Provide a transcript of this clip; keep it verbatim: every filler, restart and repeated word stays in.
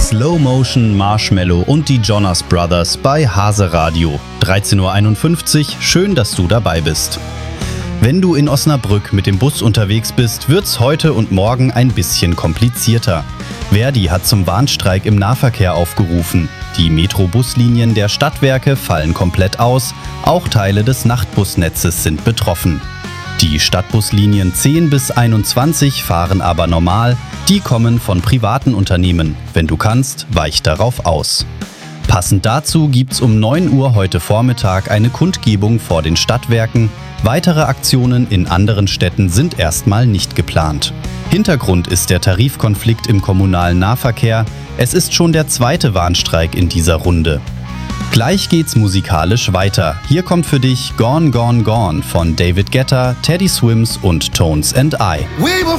Slow Motion, Marshmallow und die Jonas Brothers bei Hase Radio. dreizehn Uhr einundfünfzig, schön, dass du dabei bist. Wenn du in Osnabrück mit dem Bus unterwegs bist, wird's heute und morgen ein bisschen komplizierter. Verdi hat zum Warnstreik im Nahverkehr aufgerufen. Die Metro-Buslinien der Stadtwerke fallen komplett aus, auch Teile des Nachtbusnetzes sind betroffen. Die Stadtbuslinien zehn bis einundzwanzig fahren aber normal, die kommen von privaten Unternehmen. Wenn du kannst, weich darauf aus. Passend dazu gibt's um neun Uhr heute Vormittag eine Kundgebung vor den Stadtwerken. Weitere Aktionen in anderen Städten sind erstmal nicht geplant. Hintergrund ist der Tarifkonflikt im kommunalen Nahverkehr. Es ist schon der zweite Warnstreik in dieser Runde. Gleich geht's musikalisch weiter. Hier kommt für dich Gone, Gone, Gone von David Guetta, Teddy Swims und Tones and I.